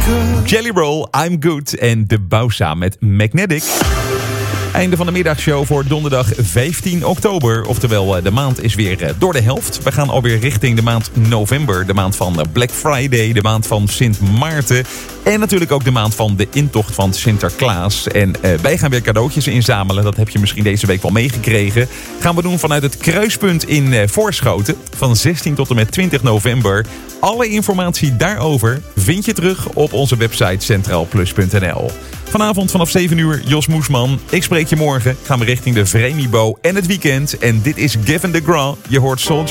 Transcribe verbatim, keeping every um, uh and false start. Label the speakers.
Speaker 1: Jelly Roll, I'm Good en De Bouwsa met Magnetic. Einde van de middagshow voor donderdag vijftien oktober. Oftewel, de maand is weer door de helft. We gaan alweer richting de maand november. De maand van Black Friday, de maand van Sint Maarten. En natuurlijk ook de maand van de intocht van Sinterklaas. En uh, wij gaan weer cadeautjes inzamelen. Dat heb je misschien deze week wel meegekregen. Gaan we doen vanuit het Kruispunt in uh, Voorschoten. Van zestien tot en met twintig november. Alle informatie daarover vind je terug op onze website centraal plus punt n l. Vanavond vanaf zeven uur, Jos Moesman. Ik spreek je morgen. Gaan we richting de Vremibo en het weekend. En dit is Gavin DeGraw. Je hoort Soldier.